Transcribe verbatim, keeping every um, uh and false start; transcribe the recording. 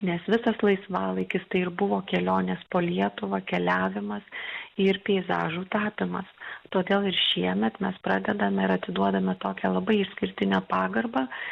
nes visas laisvalaikis tai ir buvo kelionės po Lietuvą, keliavimas ir peizažų tapymas. Todėl ir šiemet mes pradedame ir atiduodame tokią labai išskirtinę pagarbą